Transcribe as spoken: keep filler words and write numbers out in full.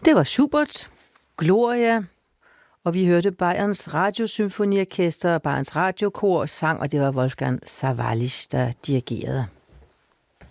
Det var Schubert, Gloria, og vi hørte Bayerns Radiosymfoniorkester og Bayerns Radiokor sang, og det var Wolfgang Sawallisch, der dirigerede.